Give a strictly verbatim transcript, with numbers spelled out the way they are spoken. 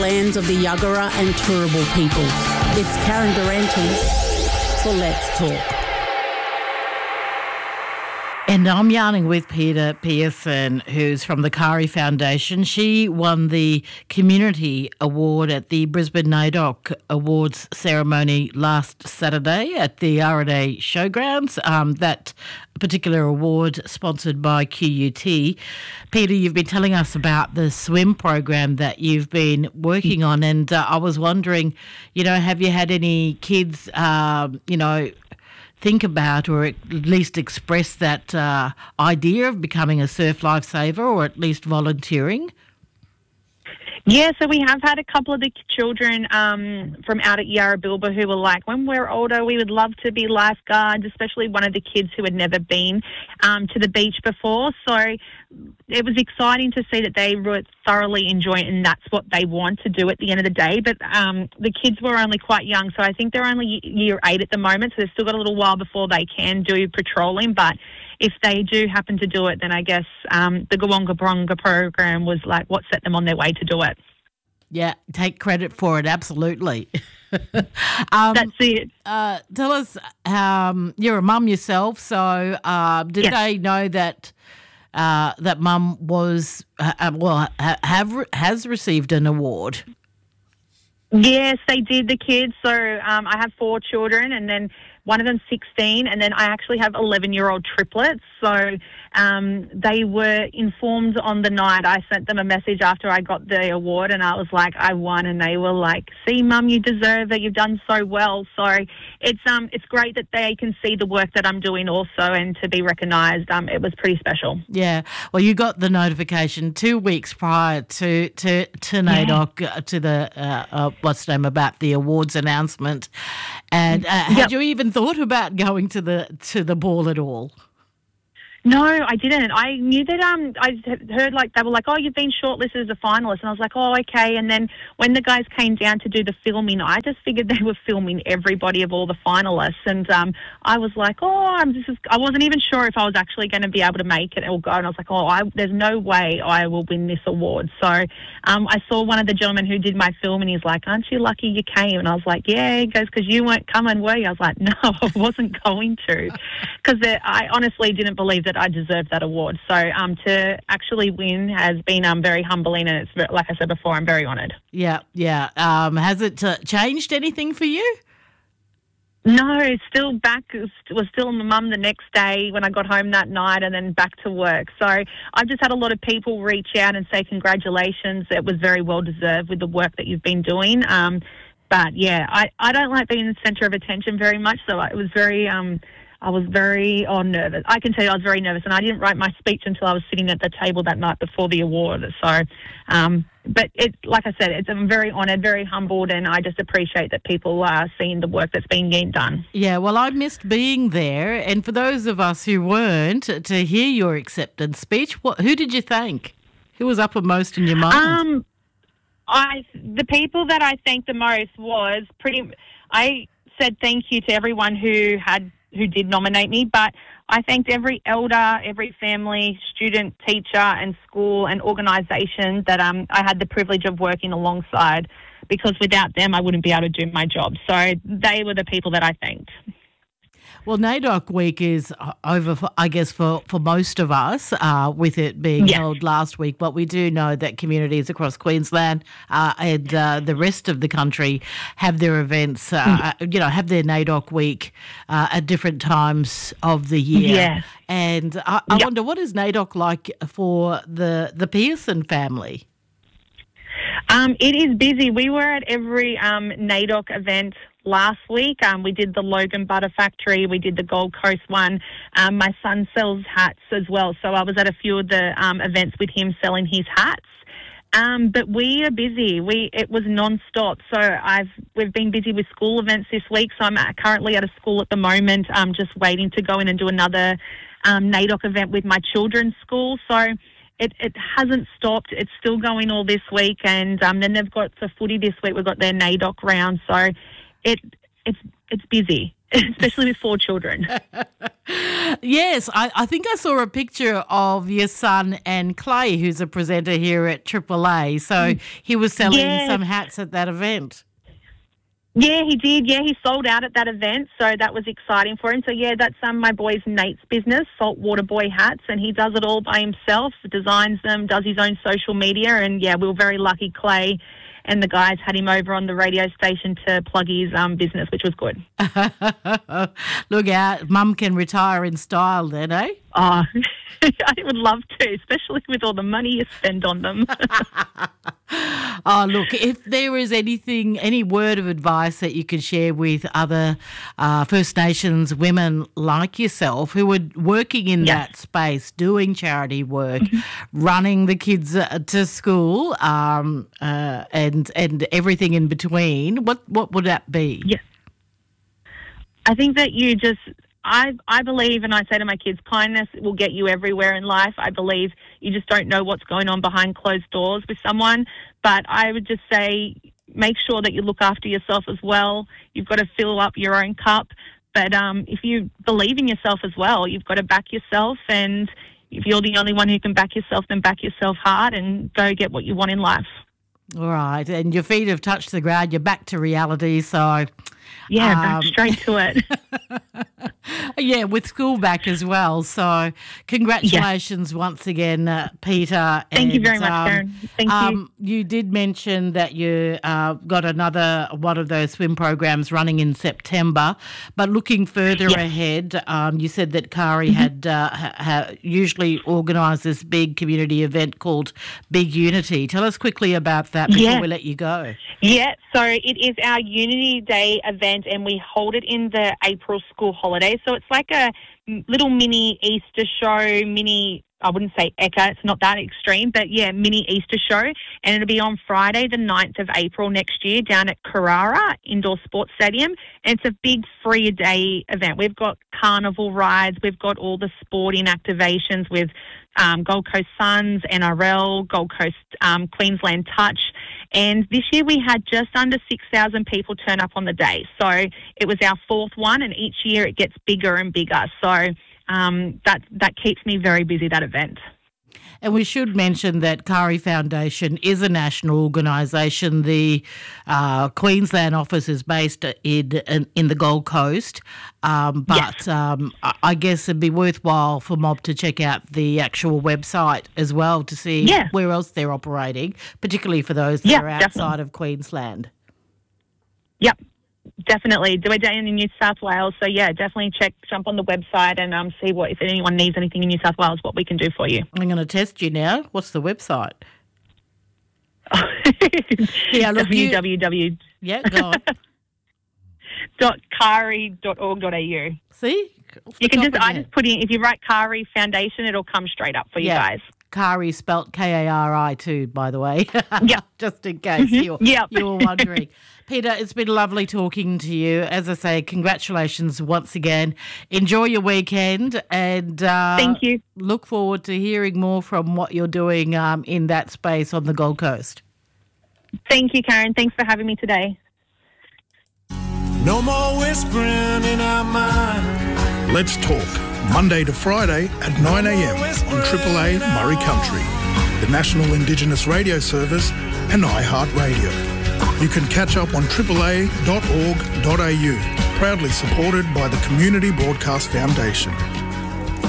lands of the Yuggera and Turrbal peoples. It's Karen Durante for Let's Talk. And I'm yarning with Peta Pearson, who's from the Kari Foundation. She won the Community Award at the Brisbane NAIDOC Awards ceremony last Saturday at the Araday Showgrounds. Um, that particular award sponsored by Q U T. Peta, you've been telling us about the swim program that you've been working on, and uh, I was wondering, you know, have you had any kids, uh, you know, think about or at least express that uh, idea of becoming a surf lifesaver or at least volunteering? Yeah, so we have had a couple of the children um, from out at Yarrabilba who were like, when we're older, we would love to be lifeguards, especially one of the kids who had never been um, to the beach before. So it was exciting to see that they were thoroughly enjoying it, and that's what they want to do at the end of the day. But um, the kids were only quite young, so I think they're only year eight at the moment, so they've still got a little while before they can do patrolling. But if they do happen to do it, then I guess um, the Gawonga Bronga program was like what set them on their way to do it. Yeah, take credit for it, absolutely. um, That's it. Uh, tell us, um, you're a mum yourself, so uh, did Yes. they know that uh, that mum was, uh, well, ha- have has received an award? Yes, they did, the kids. So um, I have four children, and then one of them's sixteen, and then I actually have eleven-year-old triplets. So um, they were informed on the night. I sent them a message after I got the award, and I was like, I won, and they were like, see, Mum, you deserve it. You've done so well. So it's um it's great that they can see the work that I'm doing also, and to be recognised. Um, it was pretty special. Yeah. Well, you got the notification two weeks prior to to, to NAIDOC, uh, to the, uh, uh, what's the name, about the awards announcement. And uh, had Yep. you even thought about going to the to the ball at all? No, I didn't. I knew that um, I had heard like they were like, oh, you've been shortlisted as a finalist. And I was like, oh, okay. And then when the guys came down to do the filming, I just figured they were filming everybody of all the finalists. And um, I was like, oh, I'm just, I wasn't even sure if I was actually going to be able to make it or go. And I was like, oh, I, there's no way I will win this award. So um, I saw one of the gentlemen who did my film, and he's like, aren't you lucky you came? And I was like, yeah. He goes, because you weren't coming, were you? I was like, no, I wasn't going to. Because I honestly didn't believe that I deserved that award. So um, to actually win has been um, very humbling, and it's, like I said before, I'm very honoured. Yeah, yeah. Um, has it uh, changed anything for you? No, it's still back. It was still my mum the next day when I got home that night, and then back to work. So I've just had a lot of people reach out and say congratulations. It was very well deserved with the work that you've been doing. Um, but yeah, I, I don't like being the centre of attention very much, so it was very... Um, I was very oh, nervous. I can tell you I was very nervous, and I didn't write my speech until I was sitting at the table that night before the award. So, um, but it, like I said, it's, I'm very honoured, very humbled, and I just appreciate that people are seeing the work that's being done. Yeah, well, I missed being there, and for those of us who weren't, to hear your acceptance speech, what, who did you thank? Who was uppermost in your mind? Um, I the people that I thanked the most was pretty. I said thank you to everyone who had. who did nominate me, but I thanked every elder, every family, student, teacher and school and organisation that um, I had the privilege of working alongside, because without them I wouldn't be able to do my job. So they were the people that I thanked. Well, NAIDOC Week is over, for, I guess, for, for most of us, uh, with it being Yes. held last week. But we do know that communities across Queensland uh, and uh, the rest of the country have their events, uh, mm. you know, have their NAIDOC Week uh, at different times of the year. Yes. And I, I yep. wonder, what is NAIDOC like for the, the Pearson family? Um, it is busy. We were at every um, NAIDOC event last week. Um, we did the Logan Butter Factory. We did the Gold Coast one. Um, my son sells hats as well, so I was at a few of the um, events with him selling his hats. Um, but we are busy. We it was non-stop. So I've we've been busy with school events this week. So I'm at, currently at a school at the moment, um, just waiting to go in and do another um, NAIDOC event with my children's school. So It, it hasn't stopped. It's still going all this week, and um, then they've got for footy this week. We've got their NAIDOC round, so it it's it's busy, especially with four children. Yes, I, I think I saw a picture of your son and Clay, who's a presenter here at Triple A. So he was selling Yeah. some hats at that event. Yeah, he did. Yeah, he sold out at that event, so that was exciting for him. So, yeah, that's um, my boy's Nate's business, Saltwater Boy Hats, and he does it all by himself, designs them, does his own social media, and, yeah, we were very lucky. Clay and the guys had him over on the radio station to plug his um, business, which was good. Look out, Mum can retire in style then, eh? Oh, I would love to, especially with all the money you spend on them. Oh, look, if there is anything, any word of advice that you could share with other uh, First Nations women like yourself who are working in Yes. that space, doing charity work, running the kids uh, to school um, uh, and and everything in between, what, what would that be? Yes. I think that you just, I I believe, and I say to my kids, kindness will get you everywhere in life. I believe you just don't know what's going on behind closed doors with someone. But I would just say, make sure that you look after yourself as well. You've got to fill up your own cup. But um, if you believe in yourself as well, you've got to back yourself. And if you're the only one who can back yourself, then back yourself hard and go get what you want in life. All right, and your feet have touched the ground, you're back to reality, so... Yeah, Um, back straight to it. Yeah, with school back as well. So congratulations once again, uh, Peter. Thank you And, very much, um, Karen. Thank you. um, You did mention that you uh, got another one of those swim programs running in September, but looking further Yes. ahead, um, you said that Kari had uh, ha- ha- usually organised this big community event called Big Unity. Tell us quickly about that before Yeah. we let you go. Yeah, so it is our Unity Day event and we hold it in the April school holidays. So it's like a little mini Easter show, mini, I wouldn't say Eka, it's not that extreme, but yeah, mini Easter show. And it'll be on Friday the ninth of April next year down at Carrara Indoor Sports Stadium. And it's a big free day event. We've got carnival rides, we've got all the sporting activations with um, Gold Coast Suns, N R L, Gold Coast um, Queensland Touch. And this year we had just under six thousand people turn up on the day. So it was our fourth one, and each year it gets bigger and bigger. So um, that, that keeps me very busy, that event. And we should mention that Kari Foundation is a national organisation. The uh, Queensland office is based in in, in the Gold Coast, um, but Yes. um, I I guess it'd be worthwhile for Mob to check out the actual website as well to see Yeah. where else they're operating, particularly for those that Yeah, are definitely. outside of Queensland. Yep, definitely. Do a day in New South Wales. So, yeah, definitely check, jump on the website and um, see what if anyone needs anything in New South Wales, what we can do for you. I'm going to test you now. What's the website? Yeah, look, you- w w w Yeah, go on. dot kari dot org dot a u. See? Off the You can top just, of I your just put in, if you write Kari Foundation, it'll come straight up for you Yeah. guys. Kari spelt K A R I too, by the way. Yep. Just in case you, Yep. you were wondering. Peter, it's been lovely talking to you. As I say, congratulations once again. Enjoy your weekend and uh, Thank you. look forward to hearing more from what you're doing um, in that space on the Gold Coast. Thank you, Karen. Thanks for having me today. No more whispering in our mind. Let's talk. Monday to Friday at nine a.m. on Triple A Murray Country, the National Indigenous Radio Service and iHeartRadio. You can catch up on triple a dot org dot a u, proudly supported by the Community Broadcast Foundation.